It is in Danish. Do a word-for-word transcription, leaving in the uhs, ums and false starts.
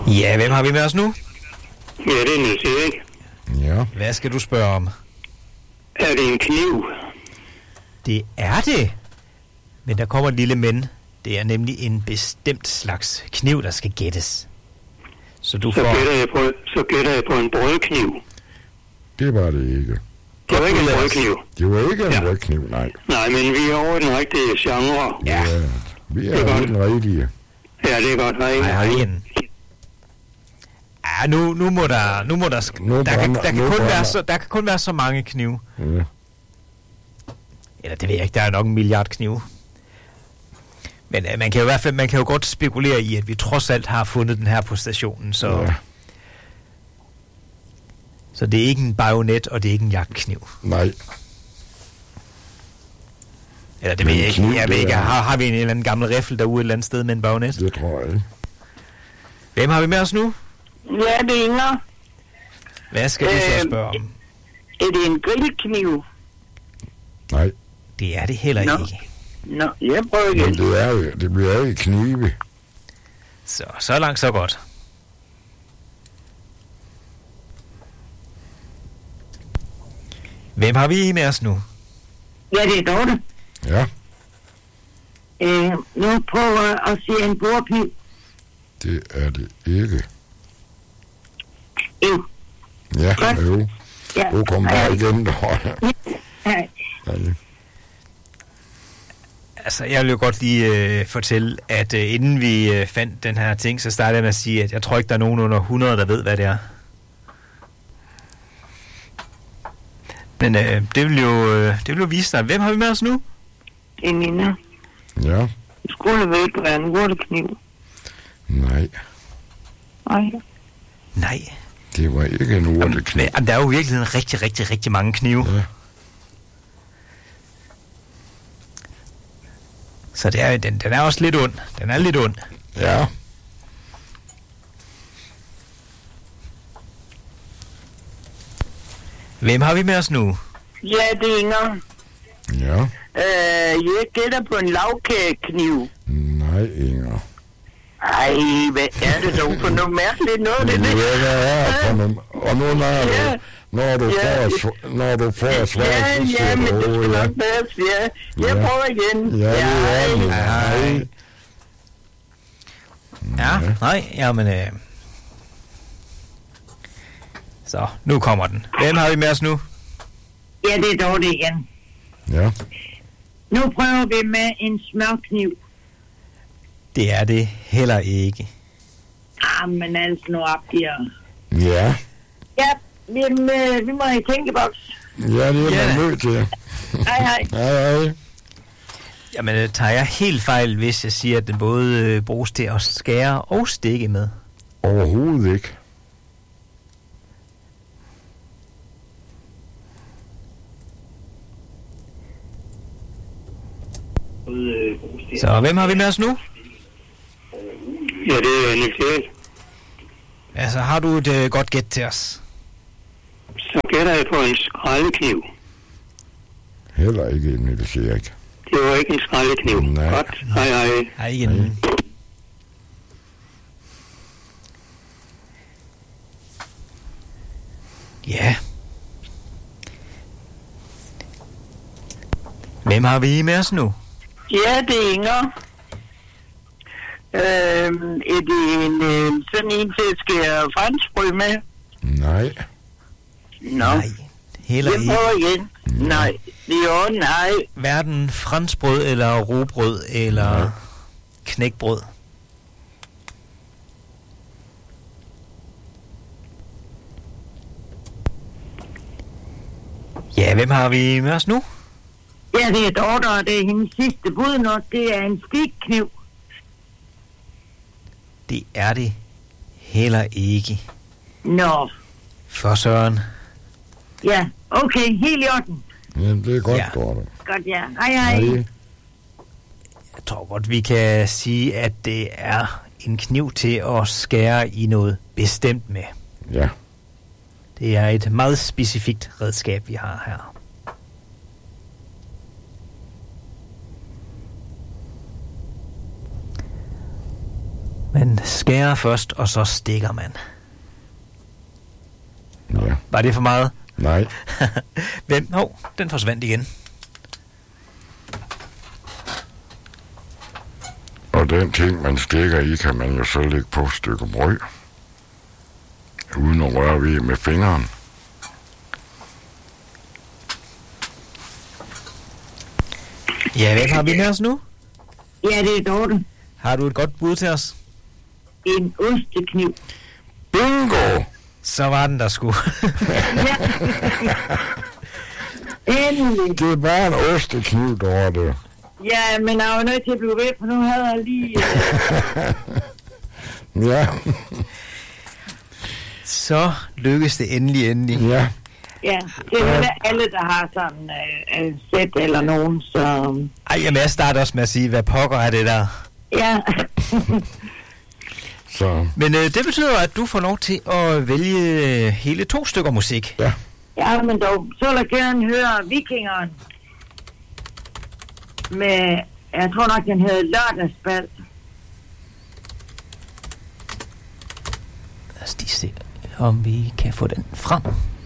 Ja, hvem har vi med os nu? Ja, det er Niels Erik. Ja. Hvad skal du spørge om? Er det en kniv? Det er det. Men der kommer et lille men. Det er nemlig en bestemt slags kniv, der skal gættes. Så du Så får... gætter jeg på, så gætter jeg på en brødkniv. Det var det ikke. Det var ikke en brødkniv. Det var ikke en Ja. brødkniv, nej. Nej, men vi er over i den rigtige genre. Ja. Ja, vi Det er er godt. jo den rigtige. Ja, det er godt. Nej, Nej, nej. igen. Ja, nu, nu må der... Nu må der, sk- Nu der, kan, brænder- der, kan nu kun brænder. være så, der kan kun være så mange knive. Ja. Eller det ved jeg ikke, der er nok en milliard knive. Men øh, man kan jo i hvert fald man kan jo godt spekulere i, at vi trods alt har fundet den her på stationen, så... Ja. Så det er ikke en bajonet, og det er ikke en jagtkniv. Nej. Eller det Men ved jeg ikke. kniv, Jeg ved det ikke, er- har, har vi en eller anden gammel riffel derude et eller andet sted med en bajonet? Det tror jeg ikke. Hvem har vi med os nu? Ja, det er Inger. Hvad skal du så Øh, spørge om? Er det en grillkniv? Nej. Det er det heller Nå. ikke. Nå, jeg prøver Men igen. det er jo, det bliver ikke knive. Så, så langt, så godt. Hvem har vi med os nu? Ja, det er Dorte. Ja, Øh, nu prøver jeg at sige en bordpiv. det er det ikke. Jo. Ja, Godt. jo. Ja. Du kom bare igen, Dorte. Ja. Ja. Altså, jeg vil jo godt lige øh, fortælle, at øh, inden vi øh, fandt den her ting, så startede jeg med at sige, at jeg tror ikke, der er nogen under hundrede, der ved, hvad det er. Men øh, det vil jo øh, det vil jo vise sig. Hvem har vi med os nu? En Inger. Ja, Du skulle have været på en urtekniv. nej. Ej. Nej. Det var ikke en urtekniv. Men, jamen, der er jo i virkeligheden rigtig, rigtig, rigtig mange knive. Ja. Så det er, den, den er også lidt ond. Den er lidt ond. Ja. Hvem har vi med os nu? Ja, det er Inger. Ja. Øh, jeg gætter på en lavkagekniv. Nej, Inger. Ej, hvad er det dog for noget mærkeligt noget, det Men der? hvad er for nogle... Og nu når Ja. du, når du Ja. får, sv- når du får svar, Ja, så ja, siger men du, det skal "Åh, ja." nok passe, ja. Jeg Ja. prøver igen. Ja, det er det. Nej. Ja, nej, jamen... Øh... Så, nu kommer den. Hvem har vi med os nu? Ja, det er dog det igen. Ja. Nu prøver vi med en smørkniv. Det er det heller ikke. Ah, men altså nu opgiver. Ja. Ja, vi, øh, vi må i tænkeboks. Ja, det er Ja. man nødt til. Hej, hej. Hej, hej. Jamen, øh, tager jeg helt fejl, hvis jeg siger, at den både øh, bruges til at skære og stikke med? Overhovedet ikke. Så hvem har vi med os nu? Ja, det er Niels Erik. Altså, har du et øh, godt gæt til os? Så gætter jeg på en skraldekniv. Heller ikke en Niels Erik. Det var ikke en skraldekniv. Nej. Godt. Hej, hej. Nej, ikke en... Ja. Hvem har vi med os nu? Ja, det er Inger. Øhm, er det en, øh, sådan en til at skære franskbrød med? Nej. Nå, Nej, heller jeg ikke. prøver igen. Nej, det er jo nej. Hverken franskbrød eller robrød eller Nej. knækbrød. Ja, hvem har vi med os nu? Ja, det er Dorte, og det er hendes sidste bud nok. Det er en stikkniv. Det er det heller ikke. Nå, For Søren. ja, okay, helt i orden. Jamen, det er godt, Ja. ja. Dorte. Godt, ja. Hej, hej. Hej. Jeg tror godt, vi kan sige, at det er en kniv til at skære i noget bestemt med. Ja. Det er et meget specifikt redskab, vi har her. Man skærer først, og så stikker man. Ja. Var det for meget? Nej. Hvem? Hov, oh, den forsvandt igen. Og den ting, man stikker i, kan man jo så lægge på et stykke brød. Uden at røre ved med fingeren. Ja, hvem har vi med os nu? Ja, det er Dorte. Har du et godt bud til os? En ostekniv. Bingo! Så var den der sgu. Ja. Endelig. Det er bare en ostekniv, Dorte. Ja, men jeg var nødt til at blive ved, for nu havde jeg lige... Uh... Ja. Så lykkes det endelig, endelig. Ja. Ja, det er ja. alle, der har sådan øh, uh, sæt eller nogen, så... Ej, jamen jeg starter også med at sige, hvad pokker er det der? Ja. Så. Men øh, det betyder, at du får lov til at vælge hele to stykker musik. Ja. Ja, men dog, så vil jeg gerne høre Vikingeren. Med, jeg tror nok, den hedder Lørdagsbal. Lad os lige se, om vi kan få den frem.